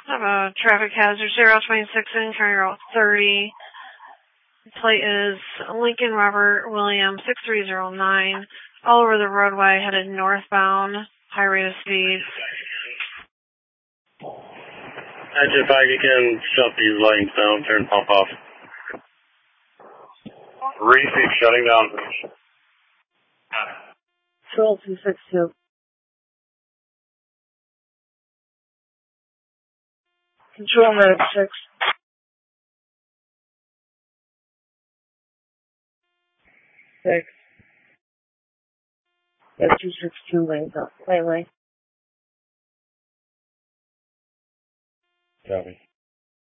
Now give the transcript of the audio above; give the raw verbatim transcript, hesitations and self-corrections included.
I have a traffic hazard, zero twenty-six in, County Route thirty. The plate is Lincoln Robert William six three zero nine. All over the roadway, headed northbound, high rate of speed. Engine back, you can shut these lanes down, turn pump off. Receive, shutting down. Control two six two. Control nine six. Six. That's two six two lanes up. Lane lane. Copy.